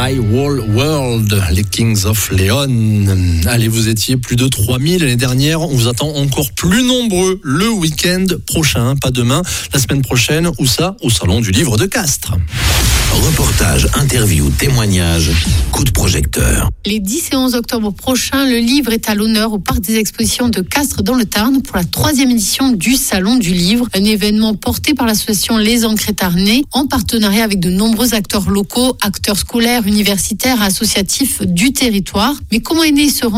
My Whole World, les Kings of Leon. Allez, vous étiez plus de 3000 l'année dernière. On vous attend encore plus nombreux le week-end prochain, pas demain, la semaine prochaine. Où ça ? Au Salon du Livre de Castres. Reportage, interview, témoignage, coup de projecteur. Les 10 et 11 octobre prochains, le livre est à l'honneur au Parc des Expositions de Castres dans le Tarn pour la 3e édition du Salon du Livre, un événement porté par l'association Les Ancrés Tarnais en partenariat avec de nombreux acteurs locaux, acteurs scolaires, universitaires, associatifs du territoire. Mais comment est né ce rendez-vous ?